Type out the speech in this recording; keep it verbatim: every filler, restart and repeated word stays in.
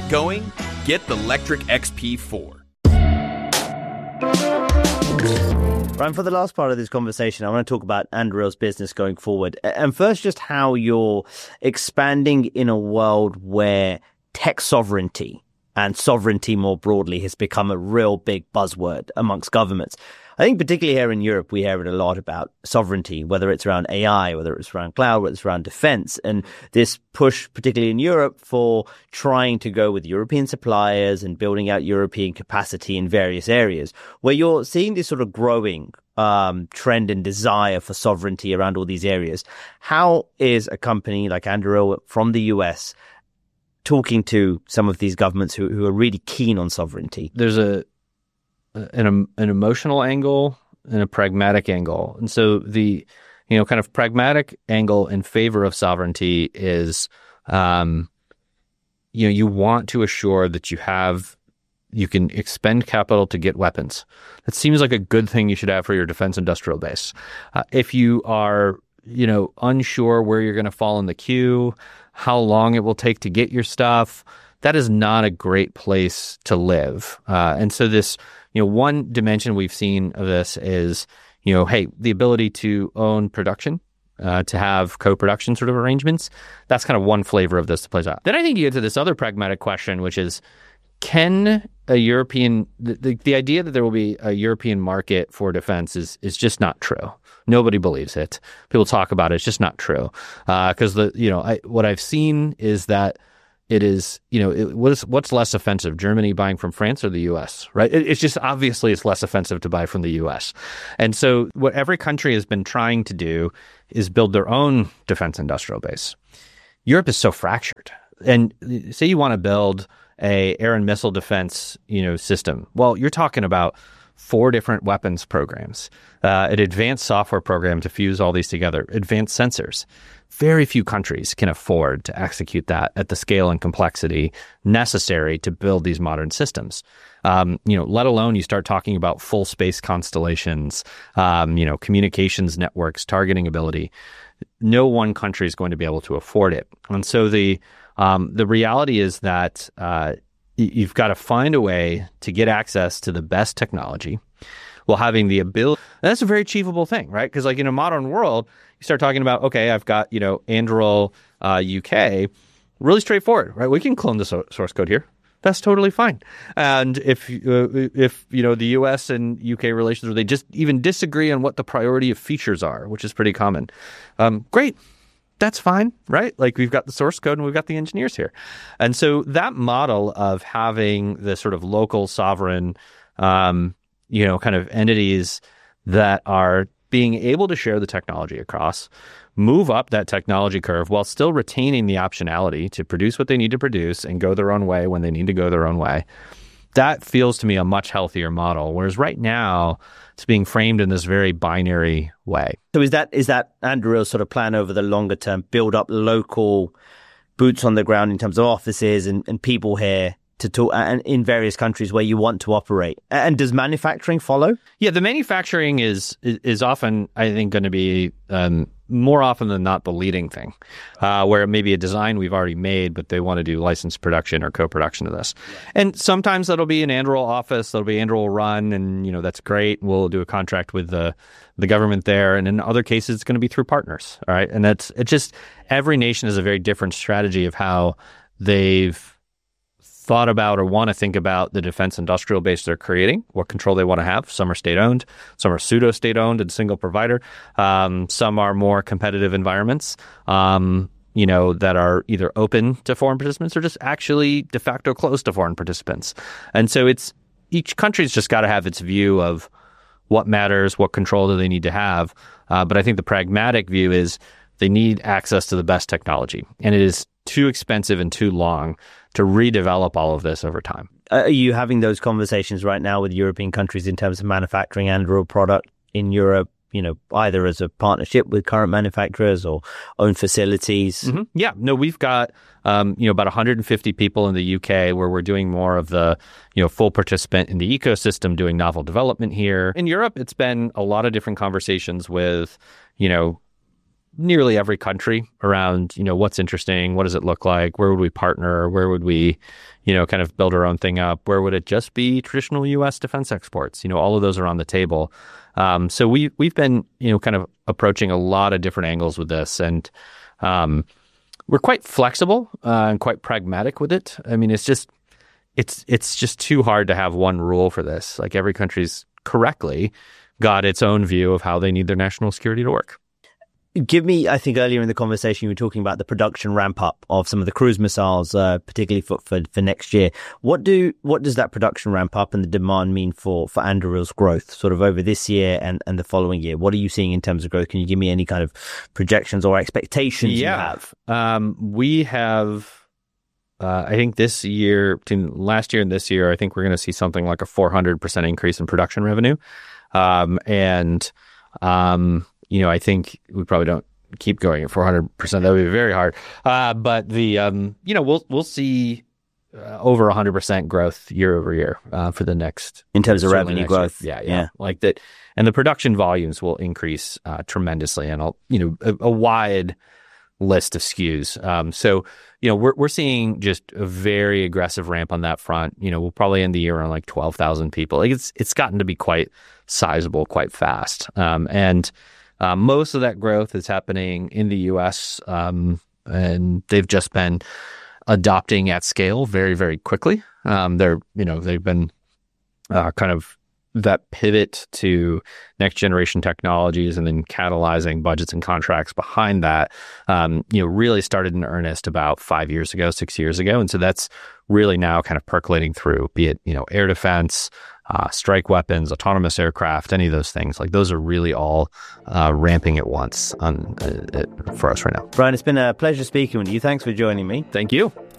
going? Get the Lectric X P four. Ryan, for the last part of this conversation, I want to talk about Anduril's business going forward. And first, just how you're expanding in a world where tech sovereignty and sovereignty more broadly has become a real big buzzword amongst governments. I think particularly here in Europe, we hear it a lot about sovereignty, whether it's around A I, whether it's around cloud, whether it's around defense. And this push, particularly in Europe, for trying to go with European suppliers and building out European capacity in various areas, where you're seeing this sort of growing um, trend and desire for sovereignty around all these areas. How is a company like Anduril from the U S talking to some of these governments who, who are really keen on sovereignty? There's a an, an emotional angle and a pragmatic angle. And so the, you know, kind of pragmatic angle in favor of sovereignty is, um, you know, you want to assure that you have, you can expend capital to get weapons. That seems like a good thing you should have for your defense industrial base. Uh, if you are, you know, unsure where you're going to fall in the queue, how long it will take to get your stuff, that is not a great place to live. Uh, and so this, you know, one dimension we've seen of this is, you know, hey, the ability to own production, uh, to have co-production sort of arrangements. That's kind of one flavor of this that plays out. Then I think you get to this other pragmatic question, which is, can a European, the, the, the idea that there will be a European market for defense is is just not true. Nobody believes it. People talk about it. It's just not true. Because, uh, the you know, I, what I've seen is that it is, you know, it, what is, what's less offensive, Germany buying from France or the U S, right? It, it's just obviously it's less offensive to buy from the U S. And so what every country has been trying to do is build their own defense industrial base. Europe is so fractured. And say you want to build a air and missile defense, you know, system. Well, you're talking about four different weapons programs, uh, an advanced software program to fuse all these together, advanced sensors. Very few countries can afford to execute that at the scale and complexity necessary to build these modern systems. Um, you know, let alone you start talking about full space constellations, um, you know, communications networks, targeting ability. No one country is going to be able to afford it. And so the um, the reality is that uh, you've got to find a way to get access to the best technology while having the ability. And that's a very achievable thing, right? Because like in a modern world, you start talking about, okay, I've got, you know, Anduril uh, U K, really straightforward, right? We can clone the so- source code here. That's totally fine. And if, uh, if you know, the U S and U K relations, or they just even disagree on what the priority of features are, which is pretty common, um, great. That's fine, right? Like we've got the source code and we've got the engineers here. And so that model of having the sort of local sovereign, um, you know, kind of entities that are being able to share the technology across, move up that technology curve while still retaining the optionality to produce what they need to produce and go their own way when they need to go their own way. That feels to me a much healthier model. Whereas right now, it's being framed in this very binary way. So is that is that Anduril's sort of plan over the longer term, build up local boots on the ground in terms of offices and, and people here to talk and in various countries where you want to operate? And does manufacturing follow? Yeah, the manufacturing is is, is often, I think, going to be um, more often than not the leading thing, uh, where it may be a design we've already made, but they want to do licensed production or co-production of this. Yeah. And sometimes that'll be an Anduril office, that'll be Anduril run, and you know that's great. We'll do a contract with the the government there, and in other cases, it's going to be through partners. All right, and that's it. Just every nation has a very different strategy of how they've thought about or want to think about the defense industrial base they're creating, what control they want to have. Some are state-owned, some are pseudo-state-owned and single provider. Um, some are more competitive environments, um, you know, that are either open to foreign participants or just actually de facto closed to foreign participants. And so it's each country's just got to have its view of what matters, what control do they need to have. Uh, but I think the pragmatic view is they need access to the best technology. And it is too expensive and too long to redevelop all of this over time. Are you having those conversations right now with European countries in terms of manufacturing Anduril product in Europe, you know, either as a partnership with current manufacturers or own facilities? Mm-hmm. Yeah, no, we've got, um, you know, about one hundred fifty people in the U K where we're doing more of the, you know, full participant in the ecosystem, doing novel development here. In Europe, it's been a lot of different conversations with, you know, nearly every country around, you know, what's interesting, what does it look like, where would we partner, where would we, you know, kind of build our own thing up, where would it just be traditional U S defense exports? You know, all of those are on the table. Um, so we we've been, you know, kind of approaching a lot of different angles with this, and um, we're quite flexible uh, and quite pragmatic with it. I mean, it's just it's it's just too hard to have one rule for this. Like every country's correctly got its own view of how they need their national security to work. Give me, I think earlier in the conversation, you were talking about the production ramp up of some of the cruise missiles, uh, particularly for, for, for next year. What do, what does that production ramp up and the demand mean for, for Anduril's growth sort of over this year and, and the following year? What are you seeing in terms of growth? Can you give me any kind of projections or expectations yeah. you have? Um, we have, uh, I think this year, between last year and this year, I think we're going to see something like a four hundred percent increase in production revenue. Um, and, um, You know, I think we probably don't keep going at four hundred percent. That would be very hard. Uh, but the, um, you know, we'll we'll see uh, over one hundred percent growth year over year uh, for the next in terms of revenue growth. Yeah, yeah, yeah, like that, and the production volumes will increase uh, tremendously, and I'll, you know, a, a wide list of S K Us. Um, so, you know, we're we're seeing just a very aggressive ramp on that front. You know, we'll probably end the year on like twelve thousand people. Like it's it's gotten to be quite sizable, quite fast, um, and Uh, most of that growth is happening in the U S, um, and they've just been adopting at scale very, very quickly. Um, they're, you know, they've been uh, kind of that pivot to next generation technologies and then catalyzing budgets and contracts behind that, um, you know, really started in earnest about five years ago, six years ago. And so that's really now kind of percolating through, be it, you know, air defense, Uh, strike weapons, autonomous aircraft, any of those things. Like those are really all uh, ramping at once on, uh, for us right now. Brian, it's been a pleasure speaking with you. Thanks for joining me. Thank you.